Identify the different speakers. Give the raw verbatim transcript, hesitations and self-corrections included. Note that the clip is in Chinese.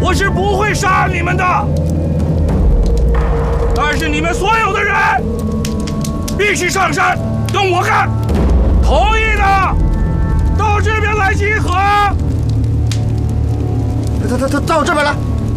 Speaker 1: 我是不会杀你们的。但是你们所有的人必须上山跟我干，同意的到这边来集合。
Speaker 2: 他他他到这边来。